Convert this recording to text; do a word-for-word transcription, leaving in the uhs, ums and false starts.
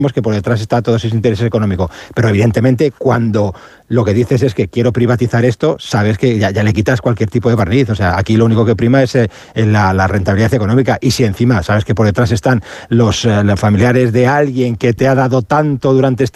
que por detrás está todo ese interés económico, pero evidentemente cuando lo que dices es que quiero privatizar esto, sabes que ya, ya le quitas cualquier tipo de barniz. O sea, aquí lo único que prima es eh, la, la rentabilidad económica, y si encima sabes que por detrás están los, eh, los familiares de alguien que te ha dado tanto durante este